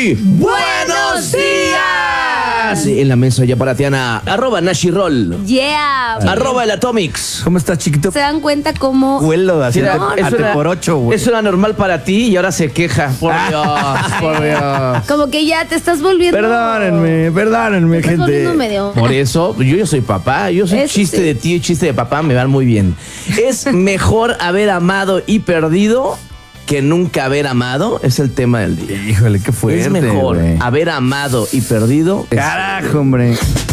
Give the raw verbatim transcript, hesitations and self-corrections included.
muy buenos días. En la mesa ya para Tiana, arroba Nashirol. Yeah. Arroba el Atomics. ¿Cómo estás, chiquito? ¿Se dan cuenta cómo? Huelo así Mira, a, eso te era- por ocho, güey. Eso era normal para ti y ahora se queja. Por Dios, por Dios. Como que ya te estás volviendo. Perdónenme, perdónenme, Te estás volviendo gente. medio. Por eso, yo ya soy papá. Yo soy Eso chiste sí. de tío y chiste de papá, me van muy bien. Es mejor haber amado y perdido que nunca haber amado. Es el tema del día. Híjole, qué fuerte, es mejor güey. haber amado y perdido. Carajo, hombre.